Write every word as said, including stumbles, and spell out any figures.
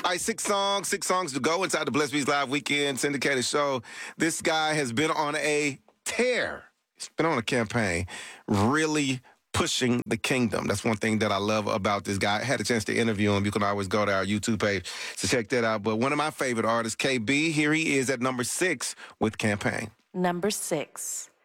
All right, six songs, six songs to go inside the Blessed Beats Live Weekend syndicated show. This guy has been on a tear. He's been on a campaign, really pushing the kingdom. That's one thing that I love about this guy. I had a chance to interview him. You can always go to our YouTube page to check that out. But one of my favorite artists, K B, here he is at number six with Campaign. Number six.